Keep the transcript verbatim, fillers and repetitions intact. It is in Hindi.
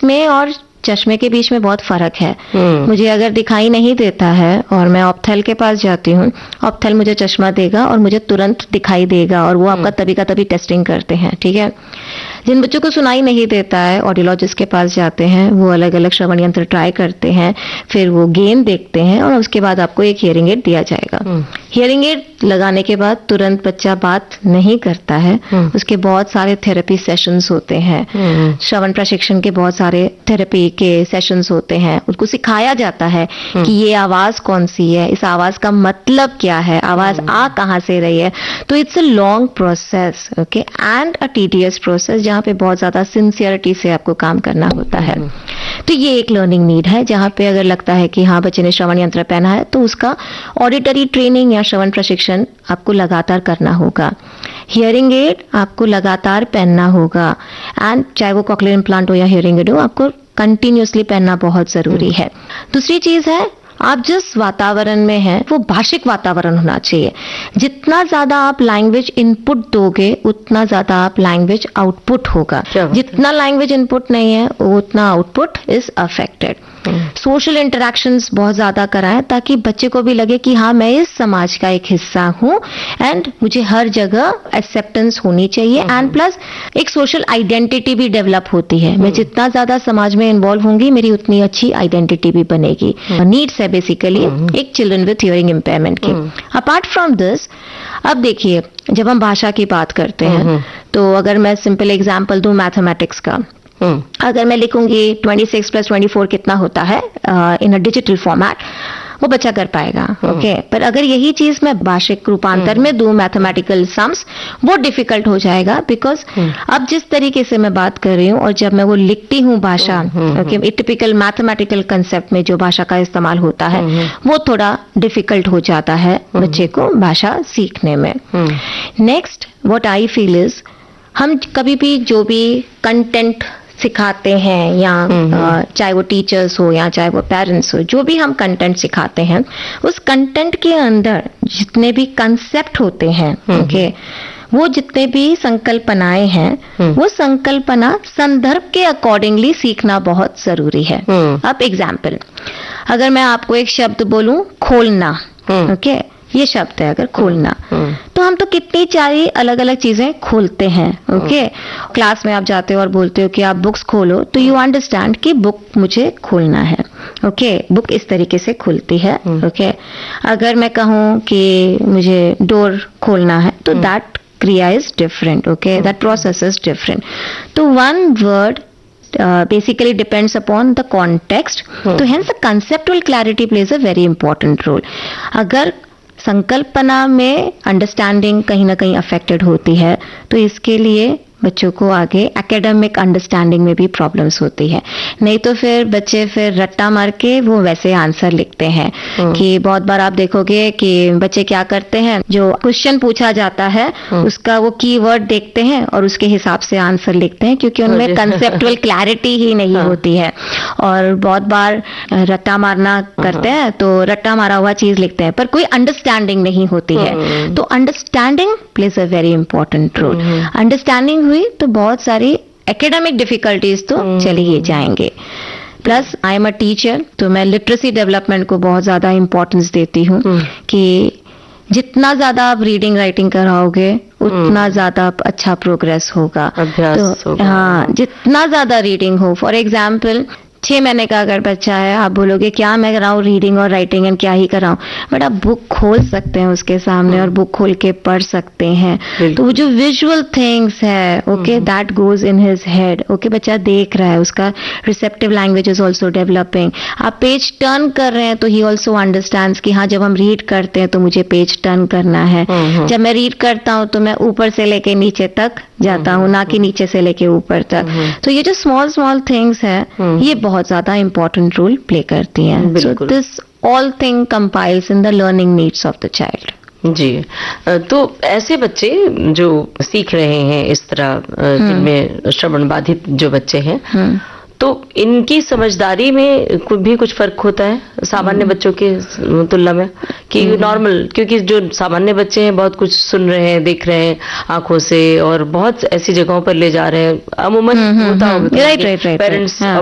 इसमें और चश्मे के बीच में बहुत फर्क है। मुझे अगर दिखाई नहीं देता है और मैं ऑप्थेल के पास जाती हूँ, ऑप्थेल मुझे चश्मा देगा और मुझे तुरंत दिखाई देगा और वो आपका तभी का तभी टेस्टिंग करते हैं, ठीक है। जिन बच्चों को सुनाई नहीं देता है, ऑडियोलॉजिस्ट के पास जाते हैं, वो अलग अलग श्रवण यंत्र ट्राई करते हैं, फिर वो गेन देखते हैं और उसके बाद आपको एक हियरिंग एड दिया जाएगा। हियरिंग एड लगाने के बाद तुरंत बच्चा बात नहीं करता है, उसके बहुत सारे थेरेपी सेशंस होते हैं, श्रवण प्रशिक्षण के बहुत सारे थेरेपी के सेशंस होते हैं। उसको सिखाया जाता है कि ये आवाज कौन सी है, इस आवाज का मतलब क्या है, आवाज आ कहां से रही है। तो it's a long process, okay, and a tedious process, जहां पे बहुत ज्यादा सिंसियरिटी से आपको काम करना होता है। तो ये एक लर्निंग नीड है, जहां पे अगर लगता है कि हाँ बच्चे ने श्रवण यंत्र पहना है तो उसका ऑडिटरी ट्रेनिंग या श्रवण प्रशिक्षण आपको लगातार करना होगा। हियरिंग एड आपको लगातार पहनना होगा, एंड चाहे वो कॉक्लियर इम्प्लांट हो या हियरिंग एड हो, आपको कंटिन्यूसली पहनना बहुत जरूरी है। दूसरी चीज है, आप जिस वातावरण में हैं वो भाषिक वातावरण होना चाहिए। जितना ज्यादा आप लैंग्वेज इनपुट दोगे उतना ज्यादा आप लैंग्वेज आउटपुट होगा। जितना लैंग्वेज इनपुट नहीं है उतना output is affected. Social interactions बहुत ज्यादा कराएं ताकि बच्चे को भी लगे कि हाँ मैं इस समाज का एक हिस्सा हूं एंड मुझे हर जगह एक्सेप्टेंस होनी चाहिए, एंड प्लस एक सोशल आइडेंटिटी भी डेवलप होती है। मैं जितना ज्यादा समाज में इन्वॉल्व होंगी मेरी उतनी अच्छी आइडेंटिटी भी बनेगी। नीड्स है बेसिकली एक चिल्ड्रन विथ हियरिंग इम्पेयरमेंट की। अपार्ट फ्रॉम दिस, अब देखिए जब हम भाषा की बात करते हैं तो अगर मैं सिंपल एग्जाम्पल दूं मैथमेटिक्स का, अगर मैं लिखूंगी छब्बीस प्लस चौबीस कितना होता है इन अ डिजिटल फॉर्मेट, वो बच्चा कर पाएगा, ओके। पर अगर यही चीज मैं भाषिक रूपांतर में दूं मैथमेटिकल सम्स, वो डिफिकल्ट हो जाएगा, बिकॉज अब जिस तरीके से मैं बात कर रही हूँ और जब मैं वो लिखती हूँ भाषा, ओके, टिपिकल मैथमेटिकल कंसेप्ट में जो भाषा का इस्तेमाल होता है वो थोड़ा डिफिकल्ट हो जाता है बच्चे को भाषा सीखने में। Next what I feel is, हम कभी भी जो भी कंटेंट सिखाते हैं या चाहे वो टीचर्स हो या चाहे वो पेरेंट्स हो, जो भी हम कंटेंट सिखाते हैं उस कंटेंट के अंदर जितने भी कंसेप्ट होते हैं, ओके, वो जितने भी संकल्पनाएं हैं वो संकल्पना संदर्भ के अकॉर्डिंगली सीखना बहुत जरूरी है। अब एग्जाम्पल, अगर मैं आपको एक शब्द बोलूं खोलना, ओके, ये शब्द है अगर खोलना, तो हम तो कितनी सारी अलग अलग चीजें खोलते हैं, ओके। क्लास में आप जाते हो और बोलते हो कि आप बुक्स खोलो, तो यू अंडरस्टैंड कि बुक मुझे खोलना है, ओके, बुक इस तरीके से खुलती है, ओके। अगर मैं कहूँ कि मुझे डोर खोलना है तो दैट क्रिया is different, okay, that process is different. तो one word Uh, basically depends upon the context. तो hence the conceptual clarity plays a very important role. अगर संकल्पना में अंडरस्टैंडिंग कहीं ना कहीं अफेक्टेड होती है तो इसके लिए बच्चों को आगे एकेडमिक अंडरस्टैंडिंग में भी प्रॉब्लम्स होती है। नहीं तो फिर बच्चे फिर रट्टा मार के वो वैसे आंसर लिखते हैं कि बहुत बार आप देखोगे कि बच्चे क्या करते हैं, जो क्वेश्चन पूछा जाता है उसका वो कीवर्ड देखते हैं और उसके हिसाब से आंसर लिखते हैं, क्योंकि उनमें कंसेप्चुअल क्लैरिटी ही नहीं होती है। और बहुत बार रट्टा मारना करते हैं तो रट्टा मारा हुआ चीज लिखते हैं पर कोई अंडरस्टैंडिंग नहीं होती है। तो understanding plays a very important role. Understanding हुई तो बहुत सारी एकेडमिक डिफिकल्टीज तो चली ही जाएंगे। Plus I am a teacher, तो मैं लिटरेसी डेवलपमेंट को बहुत ज्यादा इंपॉर्टेंस देती हूँ कि जितना ज्यादा आप रीडिंग राइटिंग कराओगे उतना ज्यादा अच्छा प्रोग्रेस होगा। अभ्यास तो होगा। हाँ, जितना ज्यादा रीडिंग हो, फॉर एग्जाम्पल छह महीने का अगर बच्चा है, आप बोलोगे क्या मैं कराऊं रीडिंग और राइटिंग एंड क्या ही कराऊं, बट आप बुक खोल सकते हैं उसके सामने और बुक खोल के पढ़ सकते हैं। तो वो जो विजुअल थिंग्स है, okay, that goes in his head, okay, बच्चा देख रहा है, उसका receptive language is also developing. आप पेज टर्न कर रहे हैं तो ही ऑल्सो अंडरस्टैंड्स कि हाँ जब हम रीड करते हैं तो मुझे पेज टर्न करना है। जब मैं रीड करता हूँ तो मैं ऊपर से लेके नीचे तक जाता हूँ, ना कि नीचे से लेके ऊपर तक। तो ये जो स्मॉल स्मॉल थिंग्स है ये बहुत ज्यादा इंपॉर्टेंट रोल प्ले करती हैं। So this all thing compiles in the learning needs of the child. जी, तो ऐसे बच्चे जो सीख रहे हैं इस तरह, जिनमें श्रवण बाधित जो बच्चे हैं, तो इनकी समझदारी में भी कुछ फर्क होता है सामान्य बच्चों के तुलना में कि नॉर्मल, क्योंकि जो सामान्य बच्चे हैं बहुत कुछ सुन रहे हैं, देख रहे हैं आंखों से और बहुत ऐसी जगहों पर ले जा रहे हैं, अमूमन होता होगा पेरेंट्स